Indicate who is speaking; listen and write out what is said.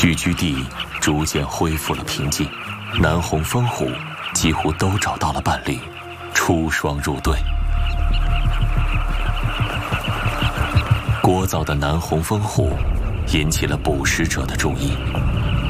Speaker 1: 聚居地逐渐恢复了平静，南红风虎几乎都找到了伴侣，出双入对。聒噪的南红风虎引起了捕食者的注意，